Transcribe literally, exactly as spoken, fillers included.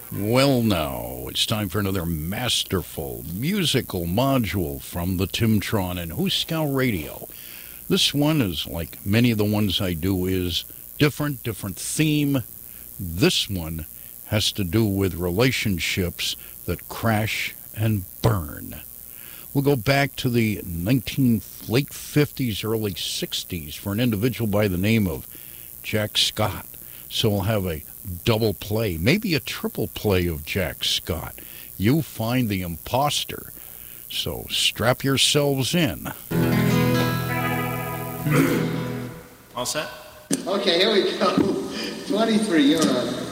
Well, now, it's time for another masterful musical module from the Timtron and Hooskow Radio. This one is, like many of the ones I do, is different, different theme. This one has to do with relationships that crash and burn. We'll go back to the nineteen late fifties, early sixties for an individual by the name of Jack Scott. So we'll have a double play, maybe a triple play of Jack Scott. You Find the Imposter. So strap yourselves in. All set? Okay, here we go. twenty-three, you're on.